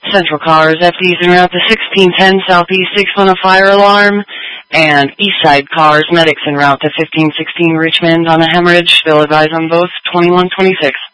Central Cars, FD's en route to 1610 Southeast 6 on a fire alarm. And Eastside Cars, medics en route to 1516 Richmond on a hemorrhage. Still advised on both 2126.